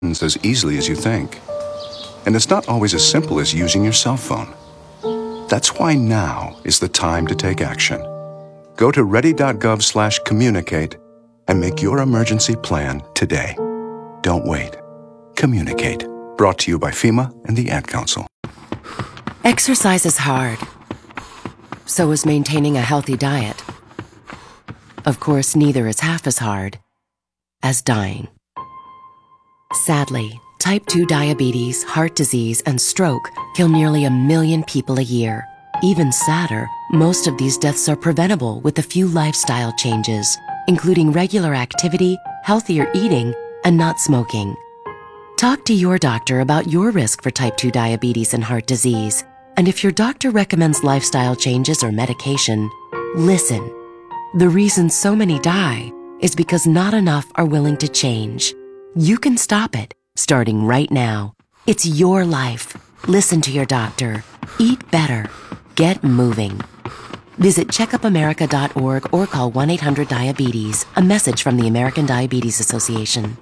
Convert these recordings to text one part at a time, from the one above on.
as easily as you think. And it's not always as simple as using your cell phone. That's why now is the time to take action. Go to ready.gov/communicate and make your emergency plan today. Don't wait. Communicate. Brought to you by FEMA and the Ad Council. Exercise is hard. So is maintaining a healthy diet. Of course, neither is half as hard as dying. Sadly, type 2 diabetes, heart disease, and stroke kill nearly 1 million people a year. Even sadder, most of these deaths are preventable with a few lifestyle changes, including regular activity, healthier eating, and not smoking. Talk to your doctor about your risk for type 2 diabetes and heart disease. And if your doctor recommends lifestyle changes or medication, listen. The reason so many die is because not enough are willing to change. You can stop it, starting right now. It's your life. Listen to your doctor. Eat better. Get moving. Visit checkupamerica.org or call 1-800-DIABETES. A message from the American Diabetes Association.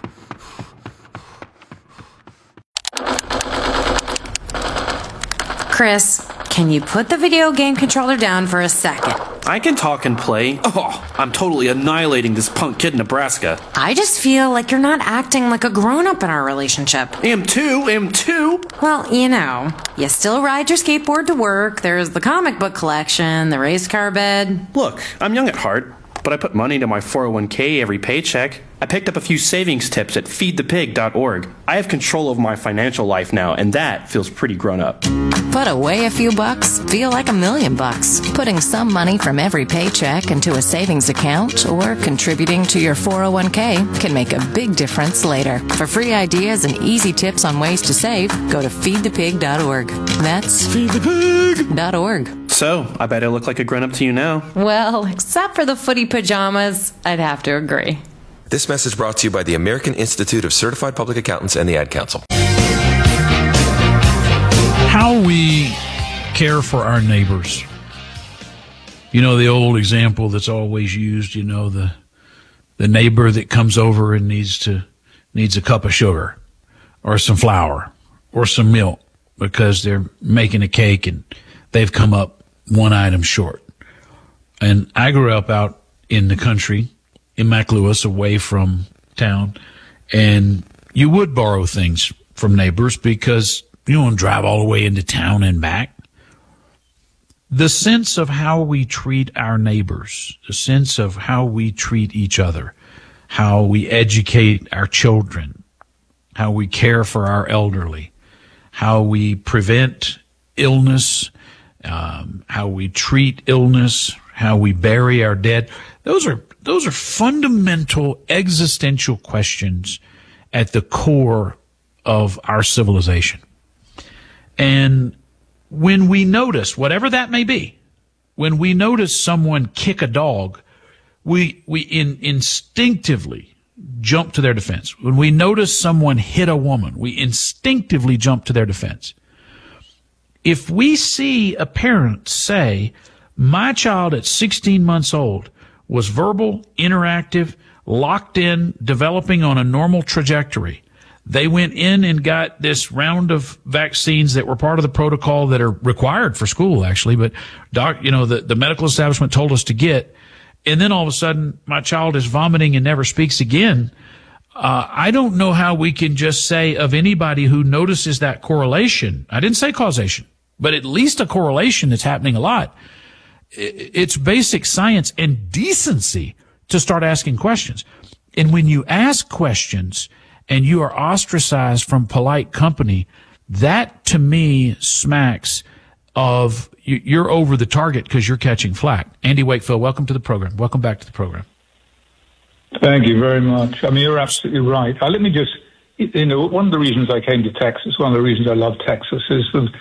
Chris, can you put the video game controller down for a second? I can talk and play. Oh, I'm totally annihilating this punk kid in Nebraska. I just feel like you're not acting like a grown-up in our relationship. Am too. Well, you still ride your skateboard to work, there's the comic book collection, the race car bed. Look, I'm young at heart, but I put money into my 401k every paycheck. I picked up a few savings tips at feedthepig.org. I have control over my financial life now, and that feels pretty grown up. Put away a few bucks, feel like $1 million. Putting some money from every paycheck into a savings account or contributing to your 401k can make a big difference later. For free ideas and easy tips on ways to save, go to feedthepig.org. That's feedthepig.org. So, I bet I look like a grown-up to you now. Well, except for the footy pajamas, I'd have to agree. This message brought to you by the American Institute of Certified Public Accountants and the Ad Council. How we care for our neighbors. You know, the old example that's always used, the neighbor that comes over and needs a cup of sugar or some flour or some milk because they're making a cake and they've come up one item short. And I grew up out in the country in McLewis, away from town, and you would borrow things from neighbors because you don't want to drive all the way into town and back. The sense of how we treat our neighbors, the sense of how we treat each other, how we educate our children, how we care for our elderly, how we prevent illness, how we treat illness, how we bury our dead. Those are fundamental existential questions at the core of our civilization. And when we notice, whatever that may be, when we notice someone kick a dog, we instinctively jump to their defense. When we notice someone hit a woman, we instinctively jump to their defense. If we see a parent say, my child at 16 months old was verbal, interactive, locked in, developing on a normal trajectory. They went in and got this round of vaccines that were part of the protocol that are required for school, actually, but the medical establishment told us to get. And then all of a sudden, my child is vomiting and never speaks again. I don't know how we can just say of anybody who notices that correlation. I didn't say causation, but at least a correlation that's happening a lot. It's basic science and decency to start asking questions. And when you ask questions and you are ostracized from polite company, that to me smacks of you're over the target because you're catching flack. Andy Wakefield, welcome to the program. Welcome back to the program. Thank you very much. I mean, you're absolutely right. Let me just, one of the reasons I came to Texas, one of the reasons I love Texas is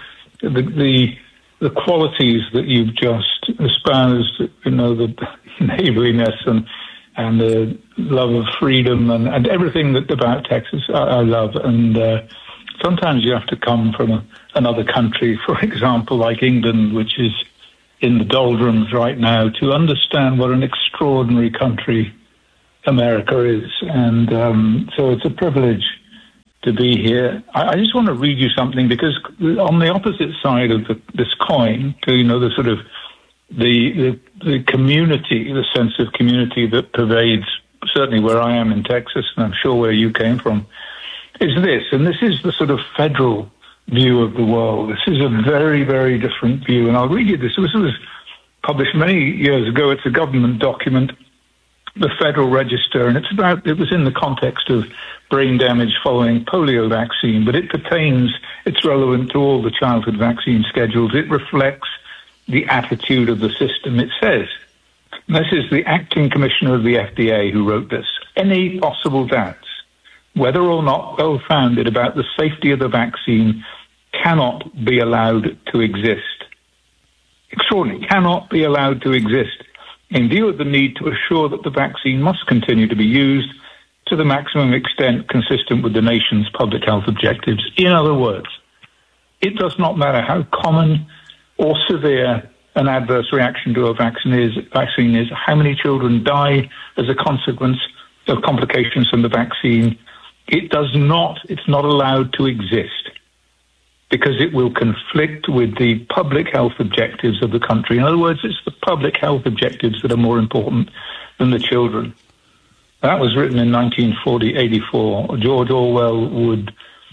the qualities that you've just espoused, the neighborliness and the love of freedom and everything that about Texas I love. And sometimes you have to come from another country, for example, like England, which is in the doldrums right now, to understand what an extraordinary country America is. And so it's a privilege to be here. I just want to read you something, because on the opposite side of this coin, the sort of the community, the sense of community that pervades certainly where I am in Texas, and I'm sure where you came from, is this. And this is the sort of federal view of the world. This is a very, very different view. And I'll read you this. This was published many years ago. It's a government document, the Federal Register, and it was in the context of brain damage following polio vaccine, but it's relevant to all the childhood vaccine schedules. It reflects the attitude of the system. It says, this is the acting commissioner of the FDA who wrote this, any possible doubts, whether or not well-founded, about the safety of the vaccine cannot be allowed to exist. Extraordinary, cannot be allowed to exist in view of the need to assure that the vaccine must continue to be used to the maximum extent consistent with the nation's public health objectives. In other words, it does not matter how common or severe an adverse reaction to a vaccine is, how many children die as a consequence of complications from the vaccine. It's not allowed to exist because it will conflict with the public health objectives of the country. In other words, it's the public health objectives that are more important than the children. That was written in 1984. George Orwell would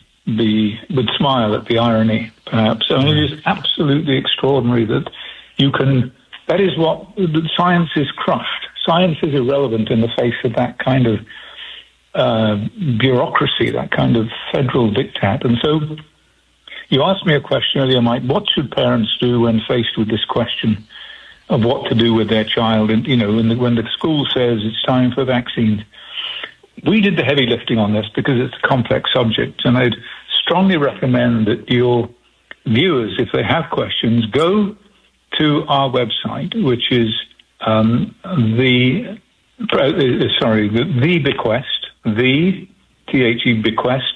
smile at the irony, perhaps. I mean, it is absolutely extraordinary that that is what science is crushed. Science is irrelevant in the face of that kind of bureaucracy, that kind of federal diktat. And so you asked me a question earlier, Mike, what should parents do when faced with this question of what to do with their child? And, when the school says it's time for vaccines. We did the heavy lifting on this because it's a complex subject, and I'd strongly recommend that your viewers, if they have questions, go to our website, which is the Bequest, Bequest,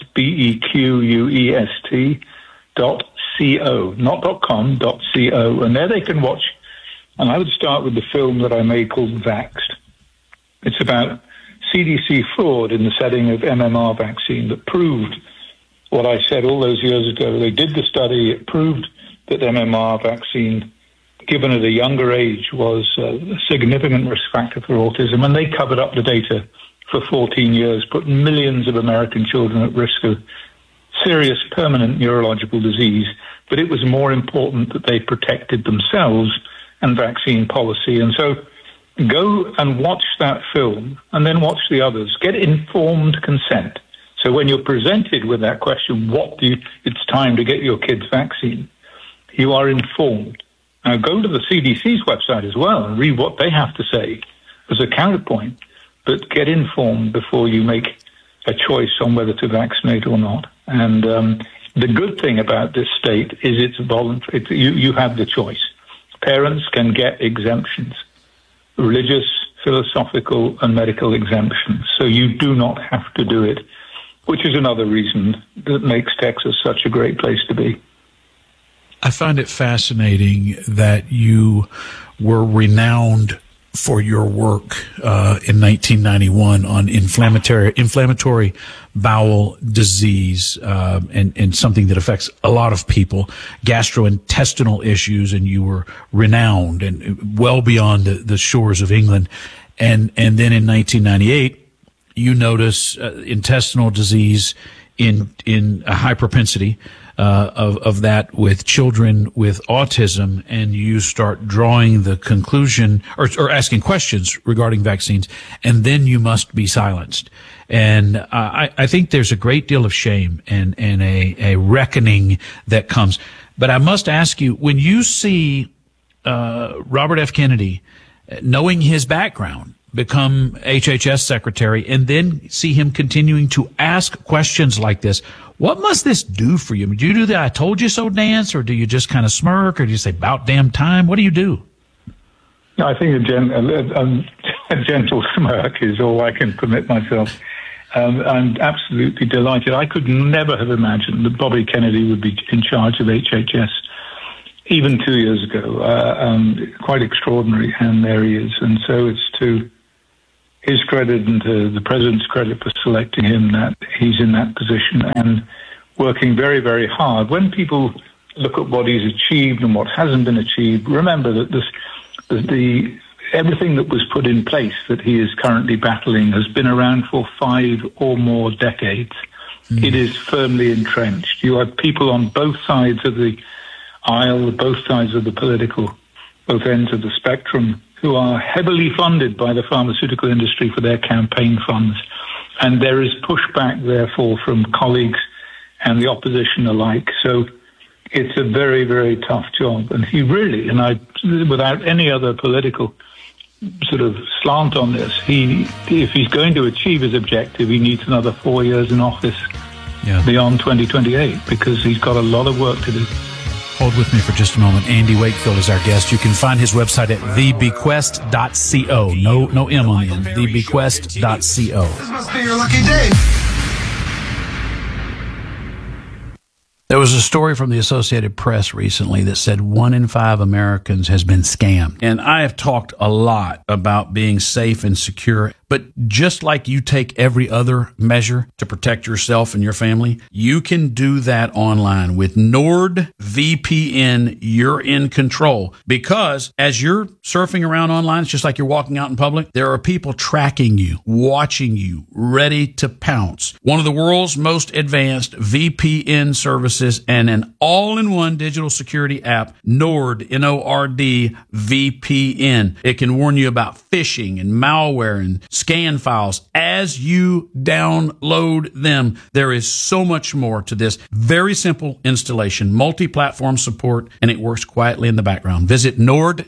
BEQUEST.co, not .com, .co, and there they can watch. And I would start with the film that I made called Vaxxed. It's about CDC fraud in the setting of MMR vaccine that proved what I said all those years ago. They did the study. It proved that MMR vaccine, given at a younger age, was a significant risk factor for autism. And they covered up the data for 14 years, put millions of American children at risk of serious permanent neurological disease. But it was more important that they protected themselves and vaccine policy. And so go and watch that film and then watch the others. Get informed consent. So when you're presented with that question, it's time to get your kid's vaccine, you are informed. Now go to the CDC's website as well and read what they have to say as a counterpoint, but get informed before you make a choice on whether to vaccinate or not. And the good thing about this state is it's voluntary. You have the choice. Parents can get exemptions, religious, philosophical, and medical exemptions. So you do not have to do it, which is another reason that makes Texas such a great place to be. I find it fascinating that you were renowned for your work in 1991 on inflammatory bowel disease and something that affects a lot of people, gastrointestinal issues, and you were renowned and well beyond the shores of England. And then in 1998, you notice intestinal disease in a high propensity of that with children with autism, and you start drawing the conclusion or asking questions regarding vaccines, and then you must be silenced. And I think there's a great deal of shame and a reckoning that comes. But I must ask you, when you see Robert F. Kennedy, knowing his background, become HHS secretary, and then see him continuing to ask questions like this, what must this do for you? Do you do the "I told you so" dance, or do you just kind of smirk, or do you say "about damn time"? What do you do? No, I think a gentle smirk is all I can permit myself. I'm absolutely delighted. I could never have imagined that Bobby Kennedy would be in charge of HHS even 2 years ago. Quite extraordinary, and there he is. And so his credit and to the president's credit for selecting him, that he's in that position and working very, very hard. When people look at what he's achieved and what hasn't been achieved, remember that everything that was put in place that he is currently battling has been around for 5 or more decades. It is firmly entrenched. You have people on both sides of the aisle, both sides of the both ends of the spectrum, who are heavily funded by the pharmaceutical industry for their campaign funds. And there is pushback, therefore, from colleagues and the opposition alike. So it's a very, very tough job. And he really, without any other political sort of slant on this, if he's going to achieve his objective, he needs another 4 years in office beyond 2028, because he's got a lot of work to do. Hold with me for just a moment. Andy Wakefield is our guest. You can find his website at thebequest.co. No M on the end. Thebequest.co. This must be your lucky day. There was a story from the Associated Press recently that said 1 in 5 Americans has been scammed. And I have talked a lot about being safe and secure. But just like you take every other measure to protect yourself and your family, you can do that online. With NordVPN, you're in control. Because as you're surfing around online, it's just like you're walking out in public, there are people tracking you, watching you, ready to pounce. One of the world's most advanced VPN services and an all-in-one digital security app, Nord, N-O-R-D, VPN. It can warn you about phishing and malware and scan files as you download them. There is so much more to this. Very simple installation, multi-platform support, and it works quietly in the background. Visit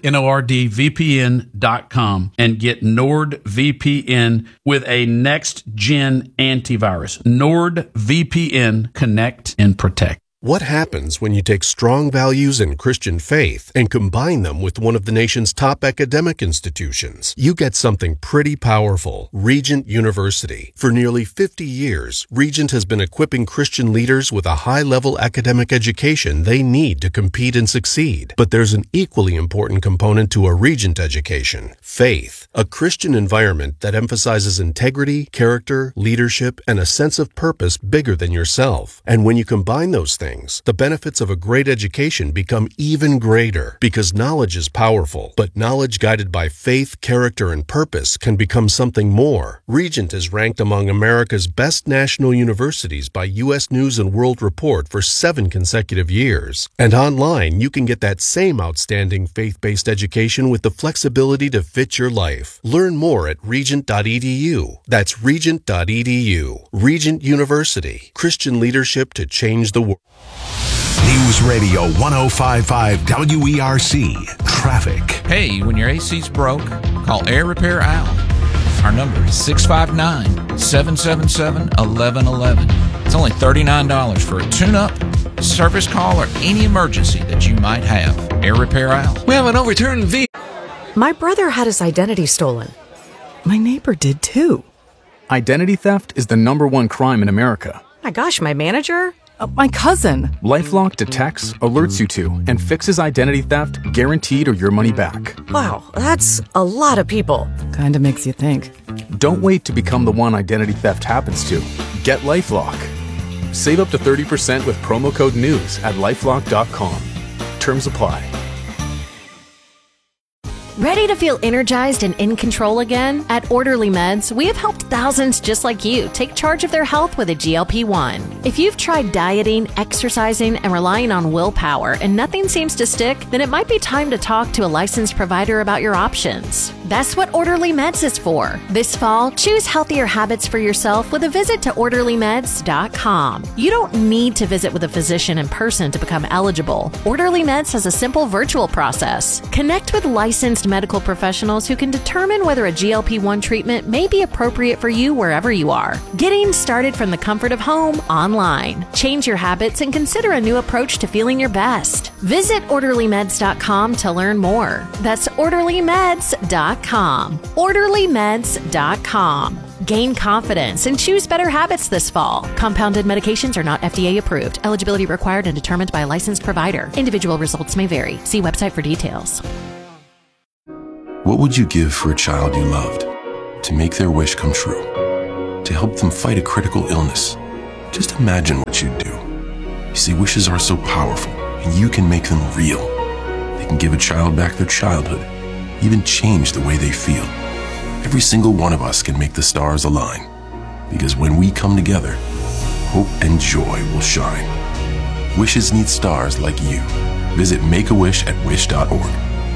NordVPN.com and get NordVPN with a next-gen antivirus. NordVPN, connect and protect. What happens when you take strong values and Christian faith and combine them with one of the nation's top academic institutions? You get something pretty powerful. Regent University. For nearly 50 years, Regent has been equipping Christian leaders with a high-level academic education they need to compete and succeed. But there's an equally important component to a Regent education: faith. A Christian environment that emphasizes integrity, character, leadership, and a sense of purpose bigger than yourself. And when you combine those things, the benefits of a great education become even greater, because knowledge is powerful, but knowledge guided by faith, character, and purpose can become something more. Regent is ranked among America's best national universities by U.S. News & World Report for 7 consecutive years. And online, you can get that same outstanding faith-based education with the flexibility to fit your life. Learn more at regent.edu. That's regent.edu. Regent University. Christian leadership to change the world. News Radio 105.5 WERC. Traffic. Hey, when your AC's broke, call Air Repair Al. Our number is 659-777-1111. It's only $39 for a tune-up, service call, or any emergency that you might have. Air Repair Al. We have an overturned vehicle. My brother had his identity stolen. My neighbor did too. Identity theft is the #1 crime in America. My gosh, my manager? My cousin. LifeLock detects, alerts you to, and fixes identity theft, guaranteed or your money back. Wow, that's a lot of people. Kinda makes you think. Don't wait to become the one identity theft happens to. Get LifeLock. Save up to 30% with promo code NEWS at LifeLock.com. Terms apply. Ready to feel energized and in control again? At Orderly Meds, we have helped thousands just like you take charge of their health with a GLP-1. If you've tried dieting, exercising, and relying on willpower and nothing seems to stick, then it might be time to talk to a licensed provider about your options. That's what Orderly Meds is for. This fall, choose healthier habits for yourself with a visit to OrderlyMeds.com. You don't need to visit with a physician in person to become eligible. Orderly Meds has a simple virtual process. Connect with licensed medical professionals who can determine whether a GLP-1 treatment may be appropriate for you wherever you are. Getting started from the comfort of home online. Change your habits and consider a new approach to feeling your best. Visit OrderlyMeds.com to learn more. That's OrderlyMeds.com. OrderlyMeds.com. Gain confidence and choose better habits this fall. Compounded medications are not FDA approved. Eligibility required and determined by a licensed provider. Individual results may vary. See website for details. What would you give for a child you loved? to make their wish come true, to help them fight a critical illness. Just imagine what you'd do. You see, wishes are so powerful, and you can make them real. They can give a child back their childhood, even change the way they feel. Every single one of us can make the stars align, because when we come together, hope and joy will shine. Wishes need stars like you. Visit makeawish@wish.org.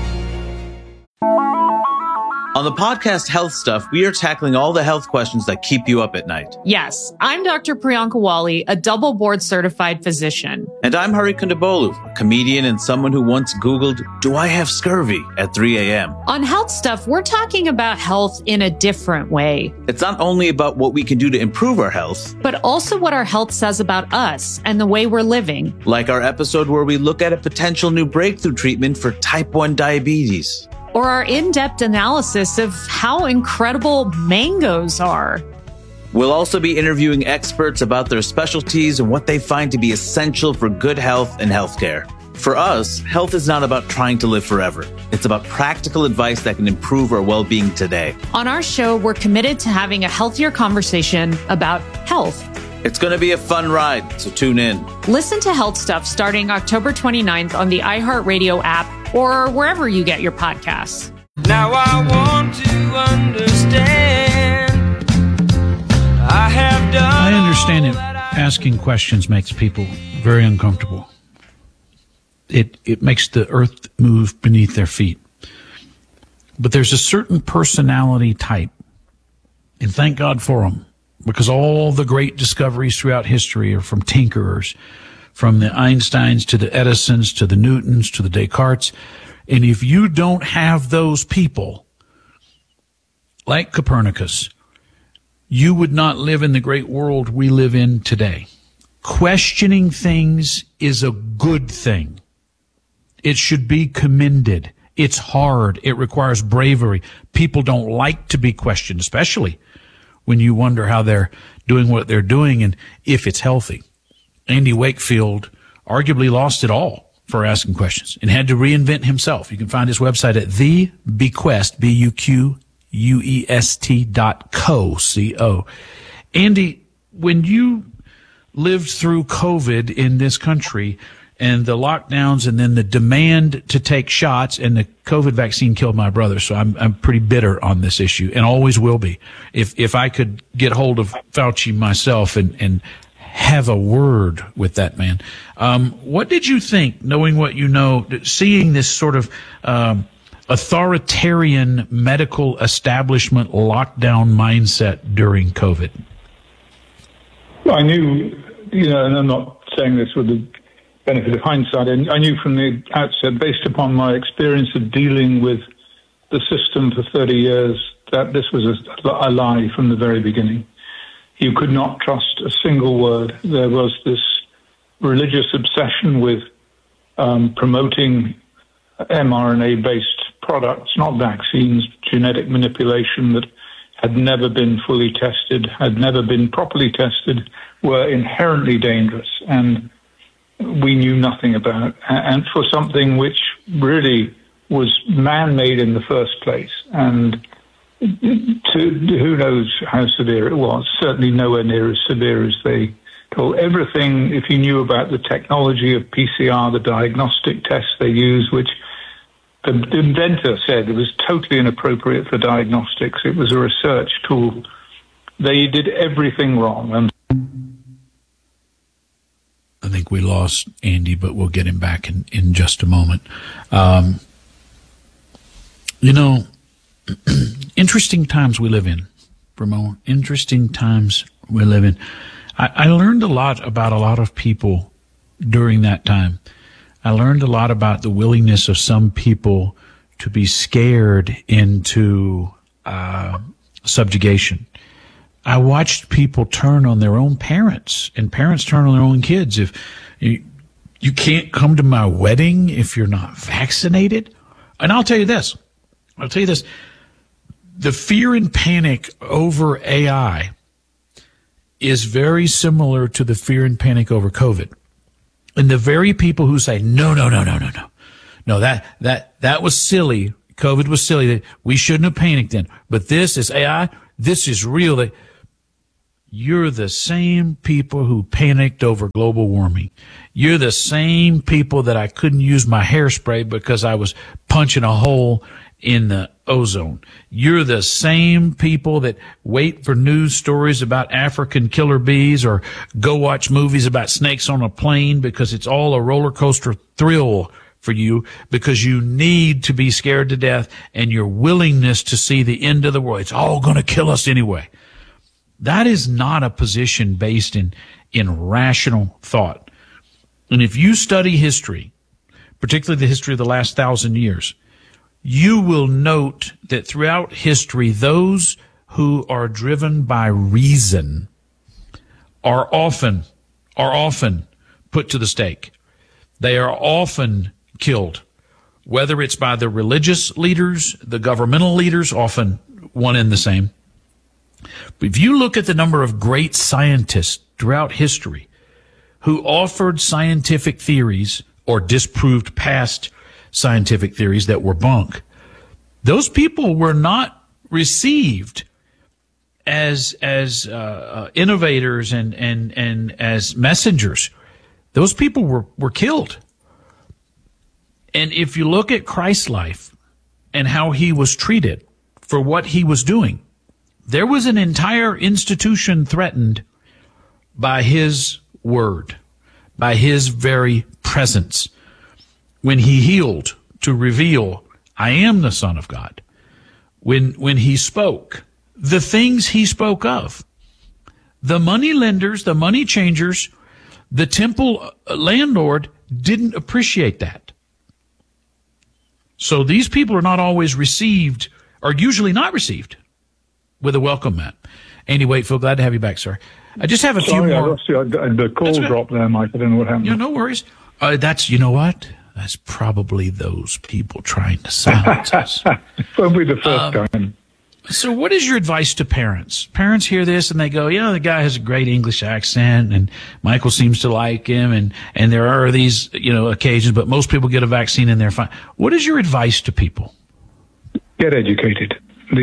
On the podcast Health Stuff, we are tackling all the health questions that keep you up at night. Yes, I'm Dr. Priyanka Wali, a double board certified physician. And I'm Hari Kondabolu, a comedian and someone who once Googled, "Do I have scurvy?" at 3 a.m. On Health Stuff, we're talking about health in a different way. It's not only about what we can do to improve our health, but also what our health says about us and the way we're living. Like our episode where we look at a potential new breakthrough treatment for type 1 diabetes. Or our in-depth analysis of how incredible mangoes are. We'll also be interviewing experts about their specialties and what they find to be essential for good health and healthcare. For us, health is not about trying to live forever. It's about practical advice that can improve our well-being today. On our show, we're committed to having a healthier conversation about health. It's going to be a fun ride, so tune in. Listen to Health Stuff starting October 29th on the iHeartRadio app or wherever you get your podcasts. Now I want to understand. I understand that asking questions makes people very uncomfortable. It makes the earth move beneath their feet. But there's a certain personality type, and thank God for them, because all the great discoveries throughout history are from tinkerers, from the Einsteins to the Edisons to the Newtons to the Descartes. And if you don't have those people, like Copernicus, you would not live in the great world we live in today. Questioning things is a good thing. It should be commended. It's hard. It requires bravery. People don't like to be questioned, especially when you wonder how they're doing what they're doing and if it's healthy. Andy Wakefield arguably lost it all for asking questions and had to reinvent himself. You can find his website at thebequest, BUQUEST.co, C-O. Andy, when you lived through COVID in this country and the lockdowns and then the demand to take shots, and the COVID vaccine killed my brother, so I'm pretty bitter on this issue and always will be. If I could get hold of Fauci myself and have a word with that man. What did you think, knowing what you know, seeing this sort of authoritarian medical establishment lockdown mindset during COVID? Well, I knew, and I'm not saying this with the benefit of hindsight, I knew from the outset, based upon my experience of dealing with the system for 30 years, that this was a lie from the very beginning. You could not trust a single word. There was this religious obsession with promoting mRNA-based products, not vaccines, genetic manipulation that had never been fully tested, had never been properly tested, were inherently dangerous, and we knew nothing about, and for something which really was man-made in the first place. And who knows how severe it was, certainly nowhere near as severe as they told. Everything, if you knew about the technology of PCR, the diagnostic tests they use, which the inventor said it was totally inappropriate for diagnostics, it was a research tool, they did everything wrong. And I think we lost Andy, but we'll get him back in just a moment. Interesting times we live in, Brimo. Interesting times we live in. I learned a lot about a lot of people during that time. I learned a lot about the willingness of some people to be scared into subjugation. I watched people turn on their own parents, and parents turn on their own kids. If you can't come to my wedding if you're not vaccinated. And I'll tell you this. The fear and panic over AI is very similar to the fear and panic over COVID. And the very people who say, no, that was silly. COVID was silly. We shouldn't have panicked then. But this is AI. This is real. You're the same people who panicked over global warming. You're the same people that I couldn't use my hairspray because I was punching a hole in the ozone. You're the same people that wait for news stories about African killer bees or go watch movies about snakes on a plane because it's all a roller coaster thrill for you because you need to be scared to death and your willingness to see the end of the world. It's all going to kill us anyway. That is not a position based in rational thought. And if you study history, particularly the history of the last 1,000 years, you will note that throughout history, those who are driven by reason are often put to the stake. They are often killed, whether it's by the religious leaders, the governmental leaders, often one and the same. But if you look at the number of great scientists throughout history who offered scientific theories or disproved past scientific theories that were bunk, those people were not received as innovators and as messengers. Those people were killed. And if you look at Christ's life and how he was treated for what he was doing, there was an entire institution threatened by his word, by his very presence. When he healed to reveal, I am the Son of God. When he spoke, the things he spoke of, the money lenders, the money changers, the temple landlord didn't appreciate that. So these people are not always received, or usually not received, with a welcome mat. Andy Wakefield, glad to have you back, sir. I just have a few more. I lost you. The call dropped there, Mike. I don't know what happened. Yeah, no worries. You know what? That's probably those people trying to silence us. Won't be the first time. So what is your advice to parents? Parents hear this and they go, the guy has a great English accent and Michael seems to like him and there are these, occasions, but most people get a vaccine and they're fine. What is your advice to people? Get educated.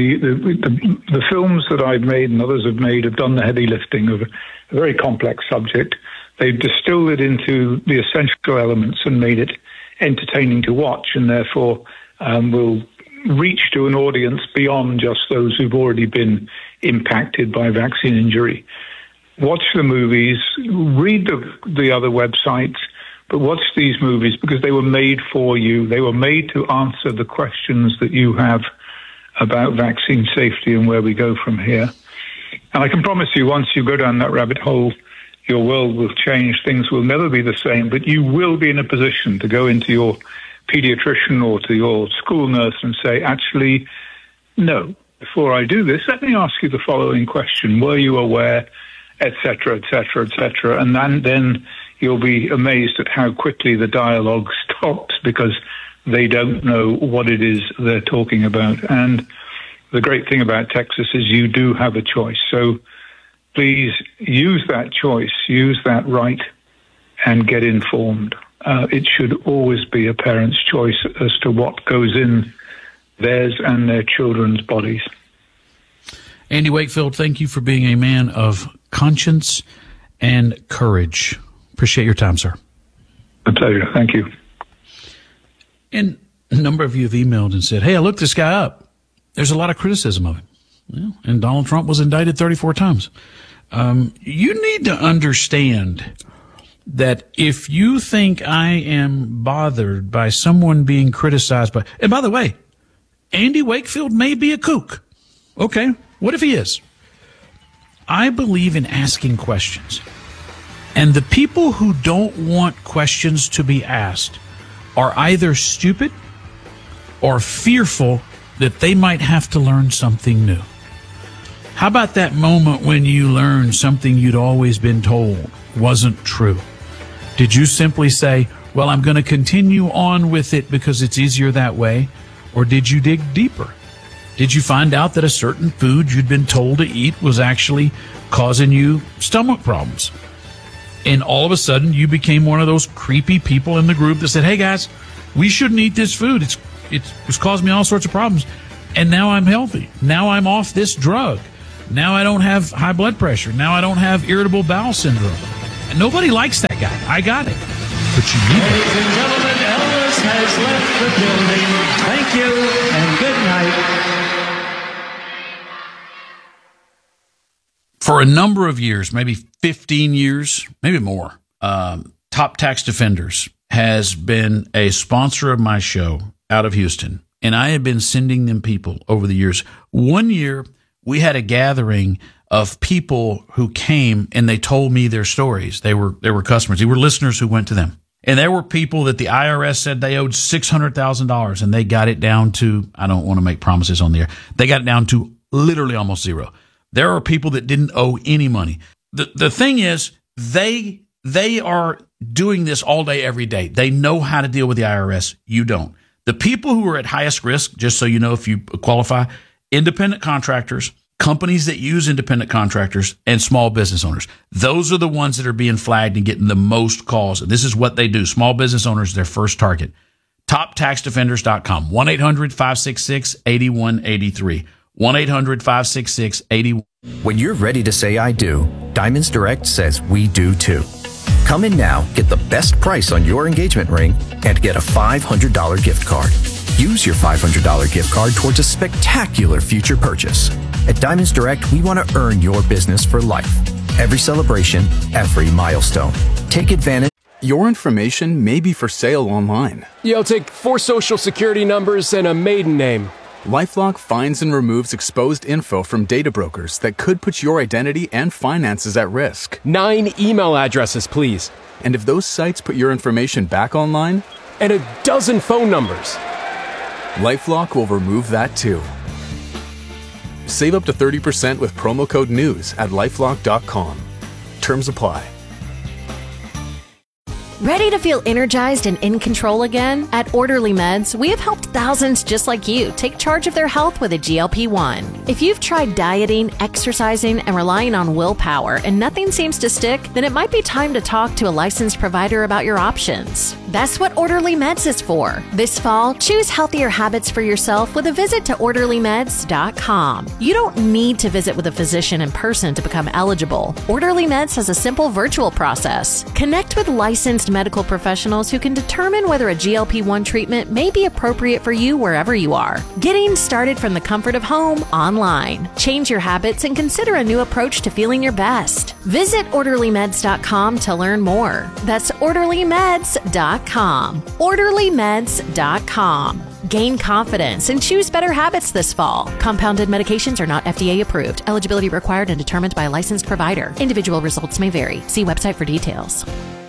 The films that I've made and others have made have done the heavy lifting of a very complex subject. They've distilled it into the essential elements and made it entertaining to watch, and therefore will reach to an audience beyond just those who've already been impacted by vaccine injury. Watch the movies, read the other websites, but watch these movies because they were made for you. They were made to answer the questions that you have about vaccine safety and where we go from here. And I can promise you, once you go down that rabbit hole, your world will change. Things will never be the same, but you will be in a position to go into your pediatrician or to your school nurse and say, actually, no, before I do this, let me ask you the following question. Were you aware, et cetera, et cetera, et cetera? And then you'll be amazed at how quickly the dialogue stops because they don't know what it is they're talking about. And the great thing about Texas is you do have a choice. So please use that choice, use that right, and get informed. It should always be a parent's choice as to what goes in theirs and their children's bodies. Andy Wakefield, thank you for being a man of conscience and courage. Appreciate your time, sir. A pleasure. Thank you. And a number of you have emailed and said, hey, I looked this guy up. There's a lot of criticism of him. Well, and Donald Trump was indicted 34 times. You need to understand that if you think I am bothered by someone being criticized by, and by the way, Andy Wakefield may be a kook. Okay, what if he is? I believe in asking questions. And the people who don't want questions to be asked are either stupid or fearful that they might have to learn something new. How about that moment when you learned something you'd always been told wasn't true? Did you simply say, well, I'm going to continue on with it because it's easier that way? Or did you dig deeper? Did you find out that a certain food you'd been told to eat was actually causing you stomach problems? And all of a sudden, you became one of those creepy people in the group that said, hey, guys, we shouldn't eat this food. It was causing me all sorts of problems. And now I'm healthy. Now I'm off this drug. Now I don't have high blood pressure. Now I don't have irritable bowel syndrome. And nobody likes that guy. I got it. But you need it. Ladies and gentlemen, Elvis has left the building. Thank you and good night. For a number of years, maybe 15 years, maybe more, Top Tax Defenders has been a sponsor of my show out of Houston. And I have been sending them people over the years. One year, we had a gathering of people who came and they told me their stories. They were customers. They were listeners who went to them. And there were people that the IRS said they owed $600,000 and they got it down to, I don't want to make promises on the air. They got it down to literally almost zero. There are people that didn't owe any money. The thing is, they are doing this all day, every day. They know how to deal with the IRS. You don't. The people who are at highest risk, just so you know if you qualify, independent contractors, companies that use independent contractors, and small business owners. Those are the ones that are being flagged and getting the most calls. And this is what they do. Small business owners, their first target. TopTaxDefenders.com. 1-800-566-8183. 1-800-566-8183. When you're ready to say I do, Diamonds Direct says we do too. Come in now, get the best price on your engagement ring, and get a $500 gift card. Use your $500 gift card towards a spectacular future purchase. At Diamonds Direct, we want to earn your business for life. Every celebration, every milestone. Take advantage. Your information may be for sale online. Yeah, I'll take 4 social security numbers and a maiden name. LifeLock finds and removes exposed info from data brokers that could put your identity and finances at risk. 9 email addresses, please. And if those sites put your information back online? And a dozen phone numbers. LifeLock will remove that too. Save up to 30% with promo code NEWS at LifeLock.com. Terms apply. Ready to feel energized and in control again? At Orderly Meds, we have helped thousands just like you take charge of their health with a GLP-1. If you've tried dieting, exercising, and relying on willpower and nothing seems to stick, then it might be time to talk to a licensed provider about your options. That's what Orderly Meds is for. This fall, choose healthier habits for yourself with a visit to OrderlyMeds.com. You don't need to visit with a physician in person to become eligible. Orderly Meds has a simple virtual process. Connect with licensed medical professionals who can determine whether a GLP-1 treatment may be appropriate for you wherever you are. Getting started from the comfort of home online. Change your habits and consider a new approach to feeling your best. Visit OrderlyMeds.com to learn more. That's OrderlyMeds.com. OrderlyMeds.com. Gain confidence and choose better habits this fall. Compounded medications are not FDA approved. Eligibility required and determined by a licensed provider. Individual results may vary. See website for details.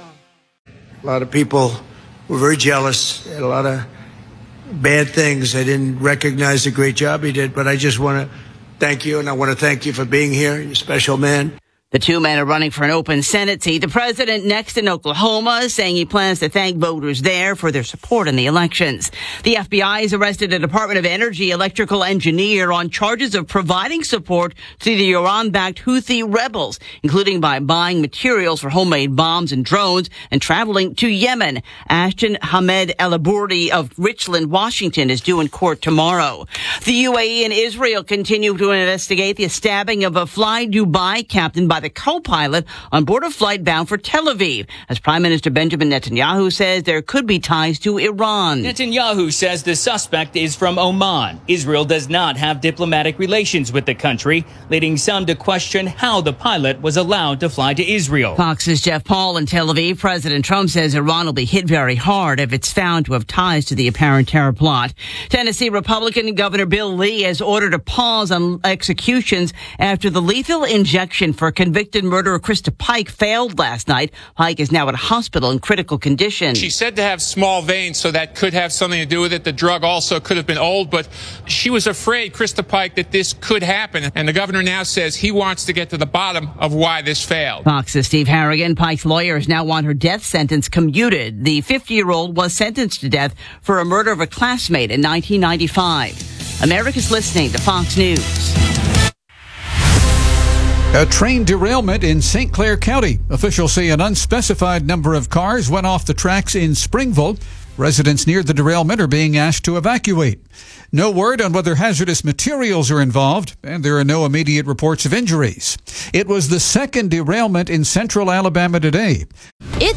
A lot of people were very jealous. A lot of bad things. I didn't recognize the great job he did, but I just want to thank you, and I want to thank you for being here. You're a special man. The two men are running for an open Senate seat. The president next in Oklahoma, saying he plans to thank voters there for their support in the elections. The FBI has arrested a Department of Energy electrical engineer on charges of providing support to the Iran-backed Houthi rebels, including by buying materials for homemade bombs and drones and traveling to Yemen. Ashton Hamed El-Abourdi of Richland, Washington, is due in court tomorrow. The UAE and Israel continue to investigate the stabbing of a Fly Dubai captain by the co-pilot on board a flight bound for Tel Aviv, as Prime Minister Benjamin Netanyahu says there could be ties to Iran. Netanyahu says the suspect is from Oman. Israel does not have diplomatic relations with the country, leading some to question how the pilot was allowed to fly to Israel. Fox's Jeff Paul in Tel Aviv. President Trump says Iran will be hit very hard if it's found to have ties to the apparent terror plot. Tennessee Republican Governor Bill Lee has ordered a pause on executions after the lethal injection for convicted murderer Krista Pike failed last night. Pike is now at a hospital in critical condition. She's said to have small veins, so that could have something to do with it. The drug also could have been old, but she was afraid, Krista Pike, that this could happen. And the governor now says he wants to get to the bottom of why this failed. Fox's Steve Harrigan. Pike's lawyers now want her death sentence commuted. The 50-year-old was sentenced to death for a murder of a classmate in 1995. America's listening to Fox News. A train derailment in St. Clair County. Officials say an unspecified number of cars went off the tracks in Springville. Residents near the derailment are being asked to evacuate. No word on whether hazardous materials are involved, and there are no immediate reports of injuries. It was the second derailment in central Alabama today. It's